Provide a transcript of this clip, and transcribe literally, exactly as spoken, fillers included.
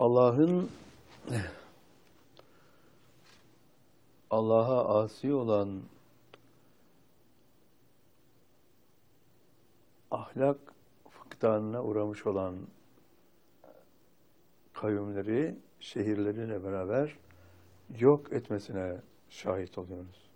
Allah'ın Allah'a asi olan ahlak fıkdanına uğramış olan kavimleri şehirleriyle beraber yok etmesine şahit oluyoruz.